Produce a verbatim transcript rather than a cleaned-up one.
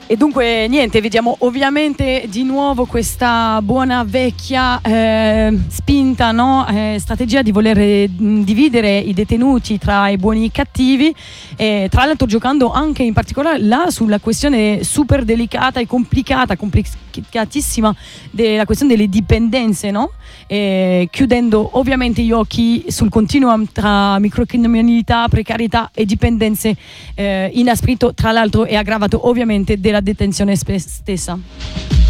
E dunque niente, vediamo ovviamente di nuovo questa buona vecchia eh, spinta, no? eh, strategia di voler eh, dividere i detenuti tra i buoni e i cattivi, eh, tra l'altro giocando anche in particolare là sulla questione super delicata e complicata, complicatissima della questione delle dipendenze, no? eh, chiudendo ovviamente gli occhi sul continuum tra microcriminalità, precarietà e dipendenze, eh, inasprito tra l'altro e aggravato ovviamente della detenzione stessa.